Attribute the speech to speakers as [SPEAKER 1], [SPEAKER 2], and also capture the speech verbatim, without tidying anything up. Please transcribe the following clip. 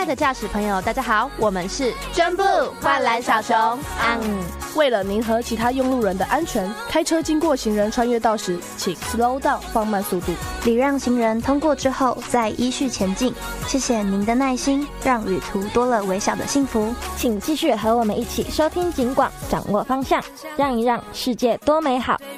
[SPEAKER 1] 的驾驶朋友，大家好，我们是真布换蓝小熊。
[SPEAKER 2] 嗯，为了您和其他用路人的安全，开车经过行人穿越道时，请 slow down 放慢速度，
[SPEAKER 3] 礼让行人通过之后再依序前进。谢谢您的耐心，让旅途多了微小的幸福。
[SPEAKER 4] 请继续和我们一起收听警广，掌握方向，让一让世界多美好。